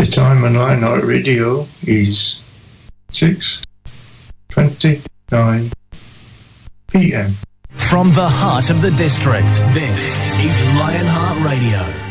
The time on Lionheart Radio is 6:29 p.m. From the heart of the district, this is Lionheart Radio.